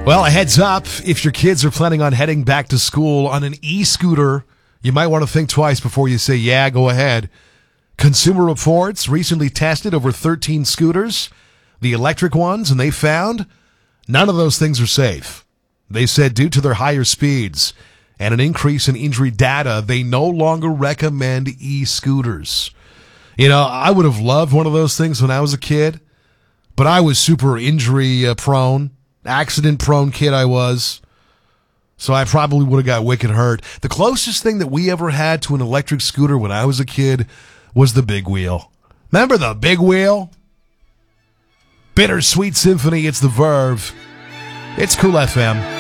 Well, a heads up, if your kids are planning on heading back to school on an e-scooter, you might want to think twice before you say, yeah, go ahead. Consumer Reports recently tested over 13 scooters, the electric ones, and they found none of those things are safe. They said due to their higher speeds and an increase in injury data, they no longer recommend e-scooters. You know, I would have loved one of those things when I was a kid, but I was super injury prone. Accident-prone kid I was, so I probably would have got wicked hurt. The closest thing that we ever had to an electric scooter when I was a kid was the Big Wheel. Remember the Big Wheel? Bittersweet Symphony, it's the Verve. It's Cool FM.